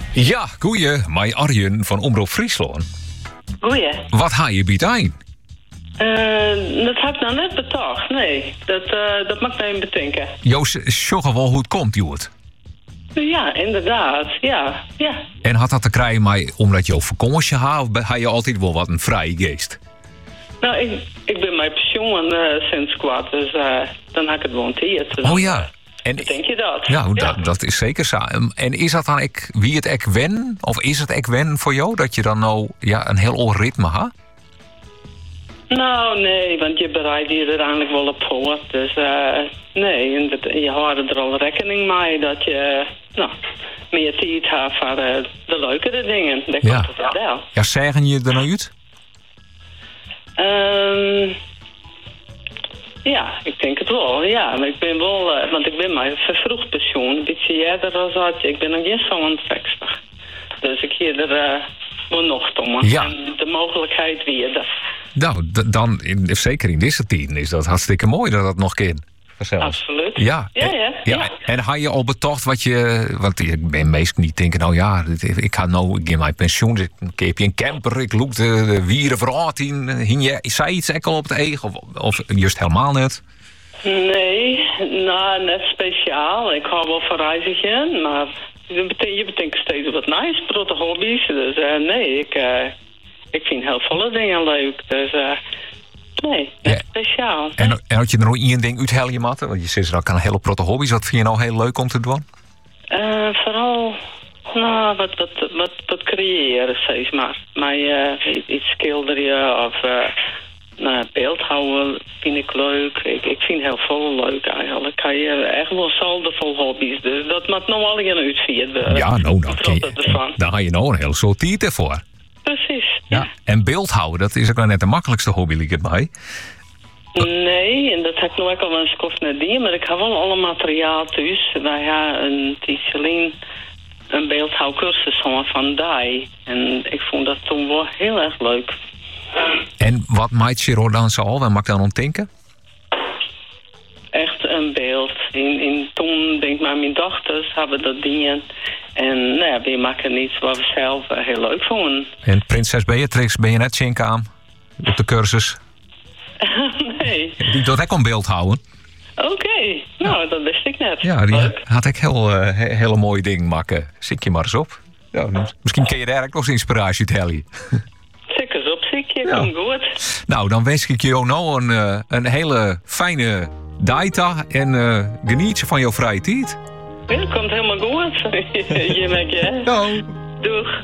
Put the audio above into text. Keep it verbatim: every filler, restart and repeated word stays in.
Ja, goeie. Mij Arjen van Omroep Friesland. Goeie. Wat ga je biedt een? Uh, dat heb ik nou net betaald. Nee, dat, uh, dat mag mij bedenken. Joost, zorg wel hoe het komt, Joert. Ja, inderdaad. Ja, ja. En had dat te krijgen mij omdat je op vakantie gaat? Of ga je altijd wel wat een vrije geest? Nou, ik, ik ben mijn pensioen uh, sinds kwart, dus uh, dan heb ik het wel een tiert. Oh ja. En denk je dat? Ja, ja. Dat, dat is zeker zo. En is dat dan ek, wie het ek wen? Of is het ek wen voor jou? Dat je dan nou ja, een heel oor ritme hebt? Nou, nee, want je bereidt je er eigenlijk wel op voor. Dus uh, nee, en dat, je houdt er al rekening mee dat je nou, meer tijd hebt voor uh, de leukere dingen. Dat ja. komt het wel. Ja, zeggen je er nou uit? Um, ja, ik denk het wel. Ja, maar ik ben wel, uh, want ik ben maar vervroegd pensioen. Een beetje eerder dan dat. Ik ben nog niet zo zestig. Dus ik hier er uh, wel nog tommen. Ja. En de mogelijkheid weer. Dat. Nou, d- dan, in, zeker in deze tijden is dat hartstikke mooi dat dat nog kan. Zelfs. Absoluut. Ja. Ja, ja, ja. ja. En had je al betocht wat je... Want ik ben meestal niet denken, nou ja, ik ga nou in mijn pensioen. Ik heb je een camper, ik loop de, de wieren vooruit in. Hing je, zei iets ook al op het eeg? Of, of juist helemaal net? Nee, nou, net speciaal. Ik hou wel van reizigen, maar je betekent, je betekent steeds wat nice, grote hobby's. Dus uh, nee, ik, uh, ik vind heel veel dingen leuk. Dus uh, nee, net ja. speciaal. En, en had je er nog één ding uit helje matten? Want je zegt dat kan een hele protte hobby's. Wat vind je nou heel leuk om te doen? Uh, vooral, nou, wat, wat, wat, wat creëren, zeg maar. Maar uh, iets schilderen of... Uh, Nou, beeldhouden vind ik leuk. Ik, ik vind heel veel leuk eigenlijk. Kan je echt wel zelden vol hobby's. Dus dat moet nou al in uitvieren. Ja, nou, dan, je, dan ga je nou een heel soort tijd ervoor. Precies. Ja. Ja. En beeldhouden, dat is ook wel net de makkelijkste hobby, liep het mij. Nee, en dat heb ik nog wel eens gekocht naar die. Maar ik heb wel alle materiaal thuis. Wij hebben een tijdje een beeldhouwcursus van Dai. En ik vond dat toen wel heel erg leuk. En wat maakt je dan zo al? Waar maakt dan om denken? Echt een beeld. In, in, toen, denk ik maar, mijn dochters hebben dat dingen. En nou ja, we maken iets wat we zelf uh, heel leuk vonden. En prinses Beatrix, ben je net zink aan op de cursus? Nee. Die doet ook een beeld houden. Oké, okay. Nou, ja. Dat wist ik net. Ja, die leuk. had ik heel, uh, he, hele mooie dingen maken. Zik je maar eens op. Ja, misschien kun je daar ook nog eens inspiratie uit halen. Zeker op, zeker. Ja. Komt goed. Nou, dan wens ik je nou een, uh, een hele fijne data en uh, geniet je van jouw vrije tijd. Ja, komt helemaal goed. Je merkt je. Nou. Doeg.